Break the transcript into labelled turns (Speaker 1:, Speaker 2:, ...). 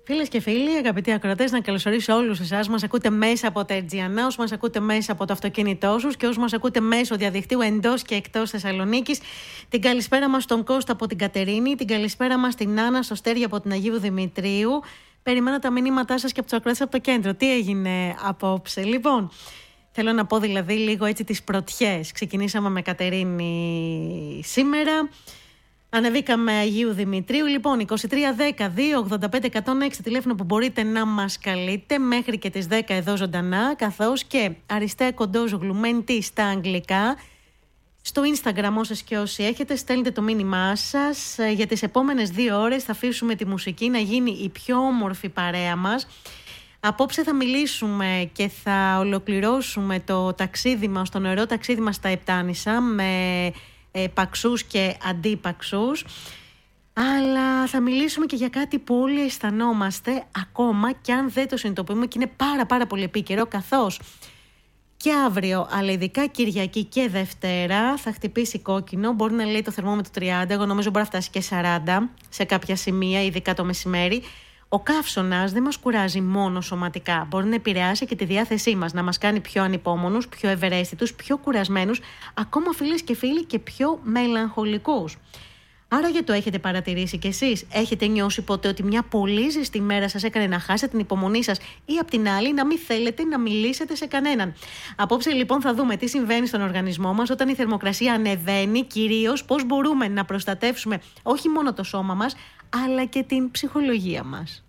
Speaker 1: Φίλες και φίλοι, αγαπητοί ακροατές, να καλωσορίσω όλους εσάς. Μας ακούτε μέσα από τα Aegean, όσους μας ακούτε μέσα από το αυτοκίνητό σας και όσους μας ακούτε μέσω διαδικτύου εντός και εκτός Θεσσαλονίκης. Την καλησπέρα μας στον Κώστα από την Κατερίνη, την καλησπέρα μας στην Άννα, στο Στέρι από την Αγίου Δημητρίου. Περιμένω τα μηνύματά σας και από τους ακροατές από το κέντρο. Τι έγινε απόψε? Λοιπόν, θέλω να πω δηλαδή λίγο έτσι τις πρωτιές. Ξεκινήσαμε με Κατερίνη σήμερα. Ανεβήκαμε Αγίου Δημητρίου. Λοιπόν, 2310-285-106 τηλέφωνο που μπορείτε να μας καλείτε μέχρι και τις 10 εδώ ζωντανά, καθώς και Αριστεία Κοντόζογλου Μεντή στα αγγλικά. Στο Instagram όσες και όσοι έχετε, στέλνετε το μήνυμά σας. Για τις επόμενες 2 ώρες θα αφήσουμε τη μουσική να γίνει η πιο όμορφη παρέα μας. Απόψε θα μιλήσουμε και θα ολοκληρώσουμε το ταξίδι μας, το νερό ταξίδι μας στα Επτάνησα με παξούς και αντίπαξους, αλλά θα μιλήσουμε και για κάτι που όλοι αισθανόμαστε ακόμα και αν δεν το συνειδητοποιούμε, και είναι πάρα πολύ επίκαιρο, καθώς και αύριο, αλλά ειδικά Κυριακή και Δευτέρα, θα χτυπήσει κόκκινο. Μπορεί να λέει το θερμόμετρο 30, εγώ νομίζω μπορεί να φτάσει και 40 σε κάποια σημεία, ειδικά το μεσημέρι. Ο καύσωνας δεν μας κουράζει μόνο σωματικά. Μπορεί να επηρεάσει και τη διάθεσή μας, να μας κάνει πιο ανυπόμονους, πιο ευεραίσθητους, πιο κουρασμένους, ακόμα φίλες και φίλοι και πιο μελαγχολικούς. Άραγε το έχετε παρατηρήσει κι εσείς? Έχετε νιώσει ποτέ ότι μια πολύ ζεστή μέρα σας έκανε να χάσετε την υπομονή σας ή απ' την άλλη να μην θέλετε να μιλήσετε σε κανέναν? Απόψε λοιπόν θα δούμε τι συμβαίνει στον οργανισμό μας όταν η θερμοκρασία ανεβαίνει, κυρίως πώς μπορούμε να προστατεύσουμε όχι μόνο το σώμα μας, αλλά και την ψυχολογία μας.